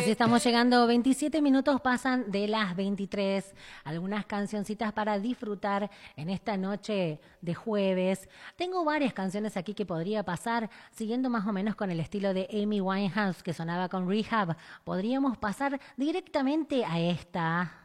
Así estamos llegando, 27 minutos pasan de las 23. Algunas cancioncitas para disfrutar en esta noche de jueves. Tengo varias canciones aquí que podría pasar, siguiendo más o menos con el estilo de Amy Winehouse que sonaba con Rehab. Podríamos pasar directamente a esta.